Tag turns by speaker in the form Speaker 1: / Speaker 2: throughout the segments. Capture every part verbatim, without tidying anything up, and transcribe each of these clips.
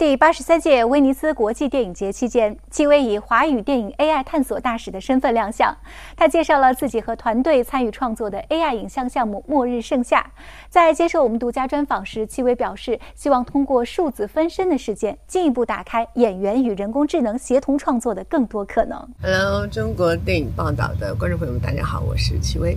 Speaker 1: 第八十三届威尼斯国际电影节期间，戚薇以华语电影 A I 探索大使的身份亮相。他介绍了自己和团队参与创作的 A I 影像项目《末日盛夏》。在接受我们独家专访时，戚薇表示，希望通过数字分身的事件，进一步打开演员与人工智能协同创作的更多可能。
Speaker 2: Hello， 中国电影报道的观众朋友们，大家好，我是戚薇。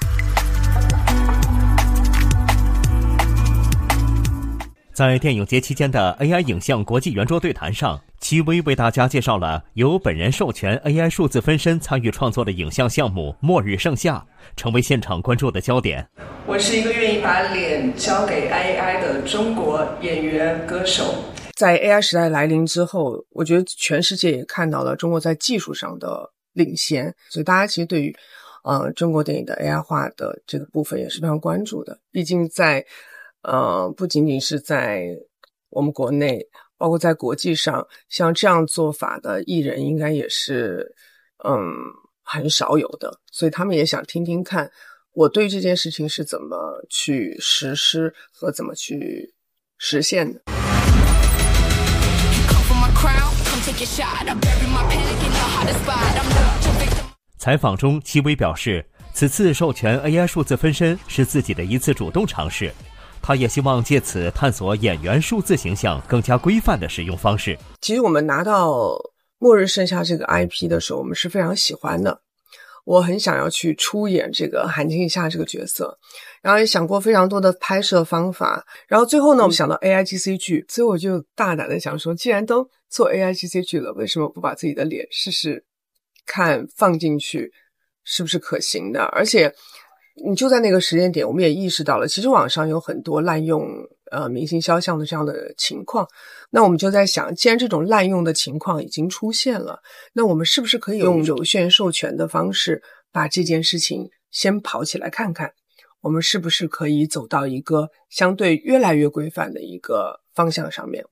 Speaker 3: 在电影节期间的 A I 影像国际圆桌对谈上，戚薇为大家介绍了由本人授权 A I 数字分身参与创作的影像项目《末日盛夏》，成为现场关注的焦点。
Speaker 4: 我是一个愿意把脸交给 A I 的中国演员歌手。
Speaker 2: 在 A I 时代来临之后，我觉得全世界也看到了中国在技术上的领先，所以大家其实对于呃中国电影的 A I 化的这个部分也是非常关注的。毕竟在呃，不仅仅是在我们国内，包括在国际上，像这样做法的艺人应该也是嗯很少有的，所以他们也想听听看我对这件事情是怎么去实施和怎么去实现的。
Speaker 3: 采访中，戚薇表示，此次授权 A I 数字分身是自己的一次主动尝试。他也希望借此探索演员数字形象更加规范的使用方式。
Speaker 2: 其实我们拿到《末日盛夏》这个 I P 的时候，我们是非常喜欢的。我很想要去出演这个韩静夏这个角色，然后也想过非常多的拍摄方法。然后最后呢，我们想到 A I G C G， 所以我就大胆的想说，既然都做 A I G C G 了，为什么不把自己的脸试试看放进去是不是可行的？而且你就在那个时间点，我们也意识到了，其实网上有很多滥用呃明星肖像的这样的情况。那我们就在想，既然这种滥用的情况已经出现了，那我们是不是可以用有限授权的方式，把这件事情先跑起来看看，我们是不是可以走到一个相对越来越规范的一个方向上面。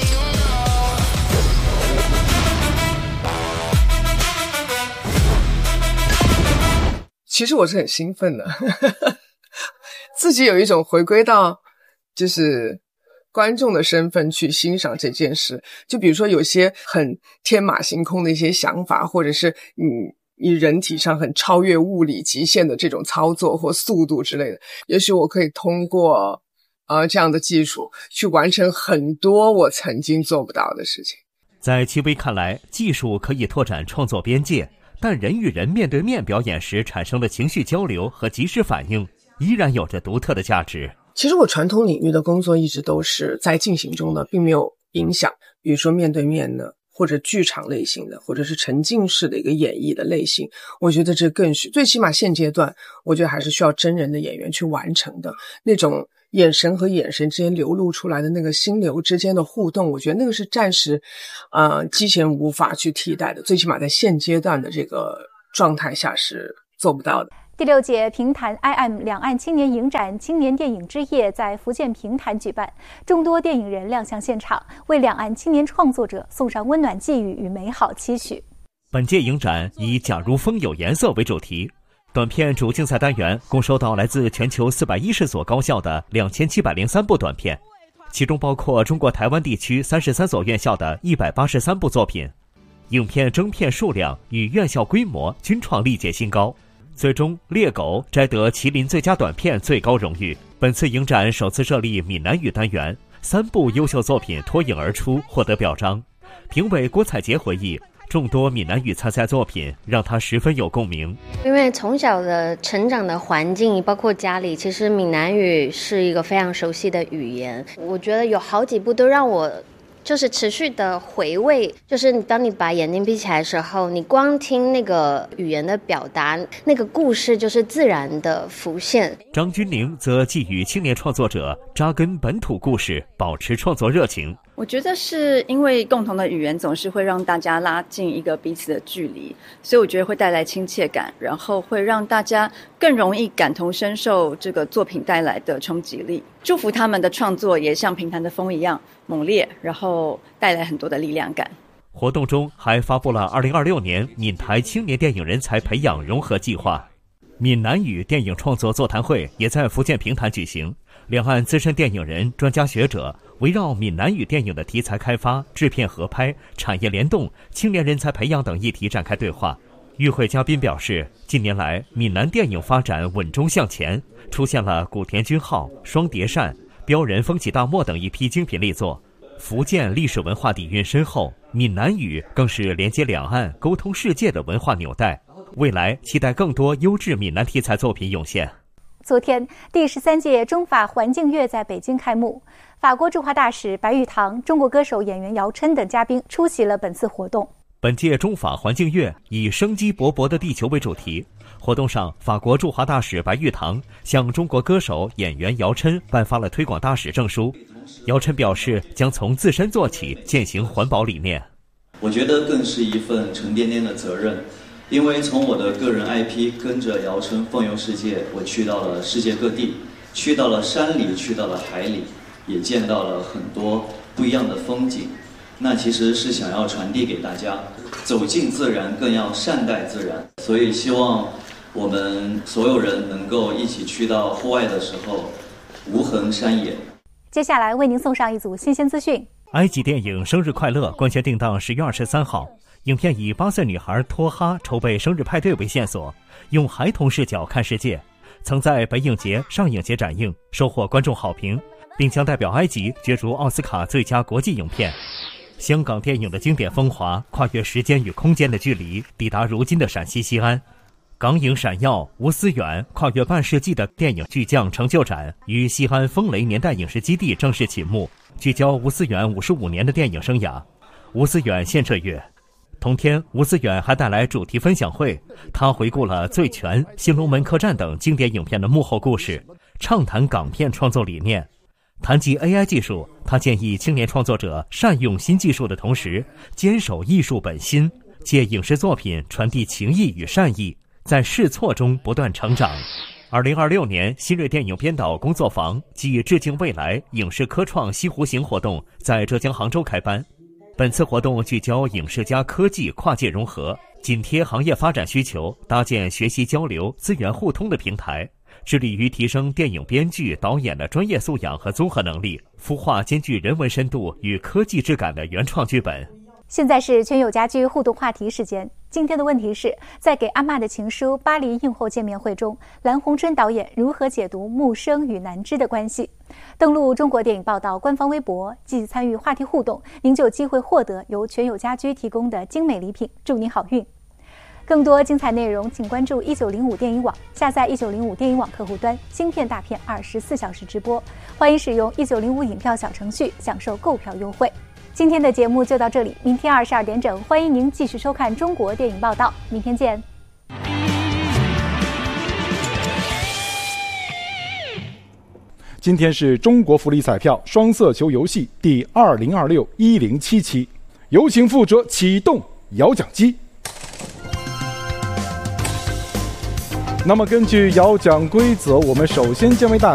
Speaker 2: 其实我是很兴奋的自己有一种回归到就是观众的身份去欣赏这件事。就比如说有些很天马行空的一些想法，或者是你你人体上很超越物理极限的这种操作或速度之类的，也许我可以通过呃这样的技术去完成很多我曾经做不到的事情。
Speaker 3: 在戚薇看来，技术可以拓展创作边界，但人与人面对面表演时产生的情绪交流和即时反应依然有着独特的价值。
Speaker 2: 其实我传统领域的工作一直都是在进行中的，并没有影响。比如说面对面的，或者剧场类型的，或者是沉浸式的一个演绎的类型，我觉得这更是最起码现阶段我觉得还是需要真人的演员去完成的。那种眼神和眼神之间流露出来的那个心流之间的互动，我觉得那个是暂时呃，机器人无法去替代的，最起码在现阶段的这个状态下是做不到的。
Speaker 1: 第六届平潭 I M 两岸青年影展青年电影之夜在福建平潭举办，众多电影人亮相现场，为两岸青年创作者送上温暖寄语与美好期许。
Speaker 3: 本届影展以假如风有颜色为主题，短片主竞赛单元共收到来自全球四百一十所高校的两千七百零三部短片，其中包括中国台湾地区三十三所院校的一百八十三部作品。影片征片数量与院校规模均创历届新高，最终《猎狗》摘得麒麟最佳短片最高荣誉。本次影展首次设立闽南语单元，三部优秀作品脱颖而出，获得表彰。评委郭采洁回忆，众多闽南语参赛作品让他十分有共鸣。
Speaker 5: 因为从小的成长的环境，包括家里，其实闽南语是一个非常熟悉的语言。我觉得有好几部都让我就是持续的回味，就是当你把眼睛闭起来的时候，你光听那个语言的表达，那个故事就是自然的浮现。
Speaker 3: 张钧甯则寄语青年创作者扎根本土故事，保持创作热情。
Speaker 6: 我觉得是因为共同的语言总是会让大家拉近一个彼此的距离，所以我觉得会带来亲切感，然后会让大家更容易感同身受这个作品带来的冲击力。祝福他们的创作也像平潭的风一样猛烈，然后带来很多的力量感。
Speaker 3: 活动中还发布了二零二六年闽台青年电影人才培养融合计划。闽南语电影创作座谈会也在福建平潭举行，两岸资深电影人、专家学者围绕闽南语电影的题材开发、制片合拍、产业联动、青年人才培养等议题展开对话。与会嘉宾表示，近年来闽南电影发展稳中向前，出现了古田军号、双碟扇、标人风起大漠等一批精品力作。福建历史文化底蕴深厚，闽南语更是连接两岸、沟通世界的文化纽带。未来期待更多优质闽南题材作品涌现。
Speaker 1: 昨天，第十三届中法环境月在北京开幕，法国驻华大使白玉堂、中国歌手演员姚琛等嘉宾出席了本次活动。
Speaker 3: 本届中法环境月以生机勃勃的地球为主题，活动上，法国驻华大使白玉堂向中国歌手演员姚琛颁发了推广大使证书。姚琛表示，将从自身做起，践行环保理念。
Speaker 7: 我觉得更是一份沉甸甸的责任，因为从我的个人 I P 跟着姚琛凤游世界，我去到了世界各地，去到了山里，去到了海里，也见到了很多不一样的风景。那其实是想要传递给大家，走进自然，更要善待自然。所以希望我们所有人能够一起去到户外的时候，无痕山野。
Speaker 1: 接下来为您送上一组新鲜资讯。
Speaker 3: 埃及电影《生日快乐》官宣定档十月二十三号。影片以八岁女孩托哈筹备生日派对为线索，用孩童视角看世界，曾在北影节、上影节展映，收获观众好评，并将代表埃及角逐奥斯卡最佳国际影片。香港电影的经典风华，跨越时间与空间的距离，抵达如今的陕西西安。港影闪耀，吴思远跨越半世纪的电影巨匠成就展于西安风雷年代影视基地正式启幕，聚焦吴思远五十五年的电影生涯。吴思远献这月。同天，吴思远还带来主题分享会，他回顾了《醉拳》《新龙门客栈》等经典影片的幕后故事，畅谈港片创作理念。谈及 A I 技术，他建议青年创作者善用新技术的同时，坚守艺术本心，借影视作品传递情谊与善意，在试错中不断成长。二零二六年新锐电影编导工作坊暨致敬未来影视科创西湖行活动在浙江杭州开班。本次活动聚焦影视加科技跨界融合，紧贴行业发展需求，搭建学习交流、资源互通的平台，致力于提升电影编剧、导演的专业素养和综合能力，孵化兼具人文深度与科技质感的原创剧本。
Speaker 1: 现在是全友家居互动话题时间。今天的问题是，在给阿嬷的情书巴黎映后见面会中，蓝红春导演如何解读木生与南枝的关系？登录中国电影报道官方微博，积极参与话题互动，您就有机会获得由全友家居提供的精美礼品，祝您好运。更多精彩内容，请关注一九零五电影网，下载一九零五电影网客户端，芯片大片二十四小时直播，欢迎使用一九零五影票小程序享受购票优惠。今天的节目就到这里，明天二十二点整，欢迎您继续收看中国电影报道，明天见。
Speaker 8: 今天是中国福利彩票双色球游戏第二零二六一零七期，有请负责启动摇奖机。那么根据摇奖规则，我们首先将为大